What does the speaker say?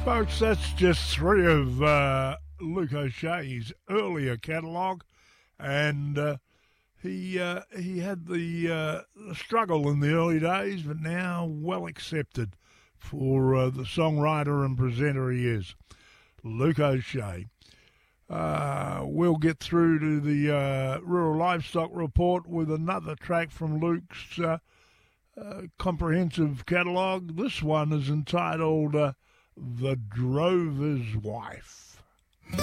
Folks, that's just three of Luke O'Shea's earlier catalogue, and he had the struggle in the early days, but now well accepted for the songwriter and presenter he is, Luke O'Shea. We'll get through to the Rural Livestock Report with another track from Luke's comprehensive catalogue. This one is entitled The Drover's Wife.